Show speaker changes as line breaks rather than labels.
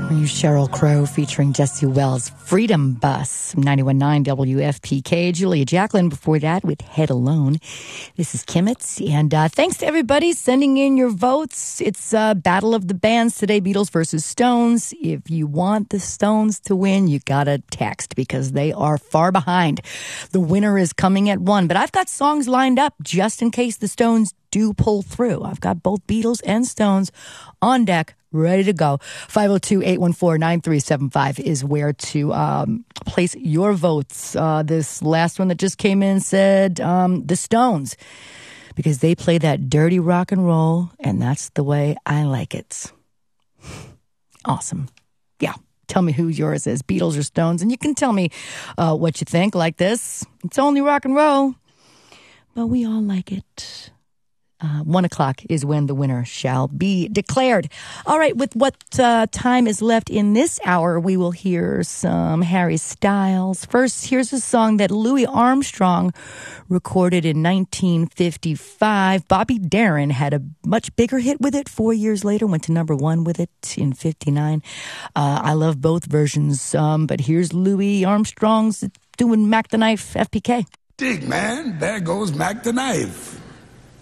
Sheryl Crow featuring Jesse Wells, Freedom Bus, 91.9 WFPK. Julia Jacqueline before that with Head Alone. This is Kimmets, and thanks to everybody sending in your votes. It's Battle of the Bands today, Beatles versus Stones. If you want the Stones to win, you gotta text because they are far behind. The winner is coming at 1, but I've got songs lined up just in case the Stones do pull through. I've got both Beatles and Stones on deck, ready to go. 502-814-9375 is where to place your votes. This last one that just came in said the Stones, because they play that dirty rock and roll, and that's the way I like it. Awesome. Yeah. Tell me who yours is, Beatles or Stones, and you can tell me what you think like this. It's only rock and roll, but we all like it. 1 o'clock is when the winner shall be declared. All right, with what time is left in this hour, we will hear some Harry Styles. First, here's a song that Louis Armstrong recorded in 1955. Bobby Darin had a much bigger hit with it 4 years later, went to number 1 with it in 59. I love both versions, but here's Louis Armstrong's doing Mac the Knife, FPK.
Dig, man, there goes Mac the Knife.